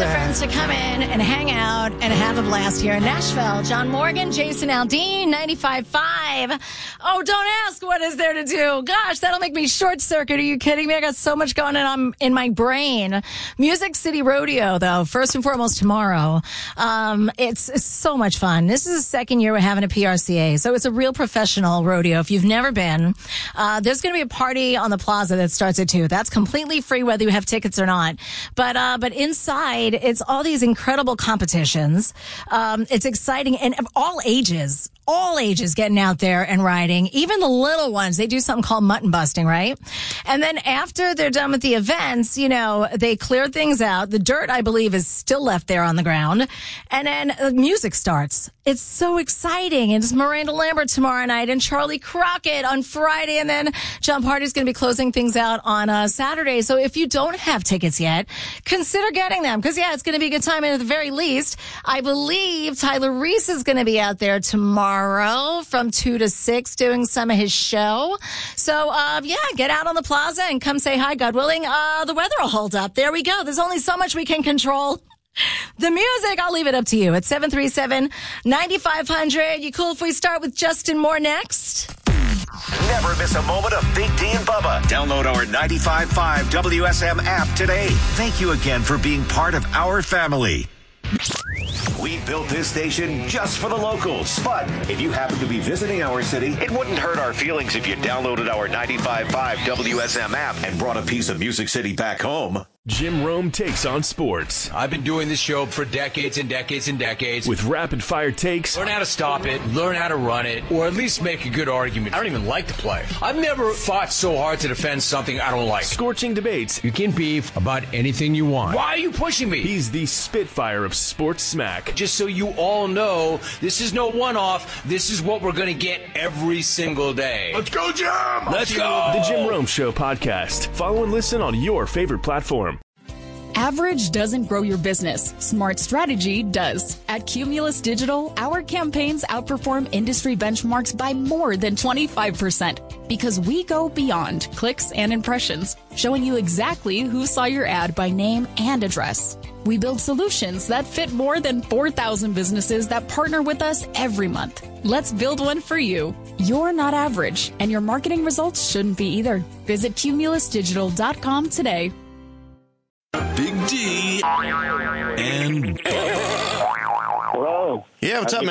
the friends to come in and hang out and have a blast here in Nashville. John Morgan, Jason Aldean, 95.5. Oh, don't ask what is there to do. Gosh, that'll make me short circuit. Are you kidding me? I got so much going on in my brain. Music City Rodeo, though, first and foremost tomorrow. It's so much fun. This is the second year we're having a PRCA, so it's a real professional rodeo. If you've never been, there's going to be a party on the plaza that starts at 2. That's completely free whether you have tickets or not. But inside, it's all these incredible competitions. It's exciting, and of all ages getting out there and riding, even the little ones. They do something called mutton busting, right? And then after they're done with the events, they clear things out. The dirt, I believe, is still left there on the ground. And then music starts. It's so exciting. And it's Miranda Lambert tomorrow night and Charlie Crockett on Friday. And then John Party's going to be closing things out on Saturday. So if you don't have tickets yet, consider getting them. Because, it's going to be a good time. And at the very least, I believe Tyler Reese is going to be out there tomorrow from 2 to 6 doing some of his show. So, get out on the plaza and come say hi, God willing. The weather will hold up. There we go. There's only so much we can control. The music, I'll leave it up to you. At 737-9500. You cool if we start with Justin Moore next? Never miss a moment of Big D and Bubba. Download our 95.5 WSM app today. Thank you again for being part of our family. We built this station just for the locals. But if you happen to be visiting our city, it wouldn't hurt our feelings if you downloaded our 95.5 WSM app and brought a piece of Music City back home. Jim Rome takes on sports. I've been doing this show for decades and decades and decades. With rapid-fire takes. Learn how to stop it, learn how to run it, or at least make a good argument. I don't even like to play. I've never fought so hard to defend something I don't like. Scorching debates. You can beef about anything you want. Why are you pushing me? He's the Spitfire of sports smack. Just so you all know, this is no one-off. This is what we're going to get every single day. Let's go, Jim! Let's go! The Jim Rome Show podcast. Follow and listen on your favorite platform. Average doesn't grow your business. Smart strategy does. At Cumulus Digital, our campaigns outperform industry benchmarks by more than 25% because we go beyond clicks and impressions, showing you exactly who saw your ad by name and address. We build solutions that fit more than 4,000 businesses that partner with us every month. Let's build one for you. You're not average, and your marketing results shouldn't be either. Visit cumulusdigital.com today. Big D and Bubba. Hello. Yeah, what's up, man?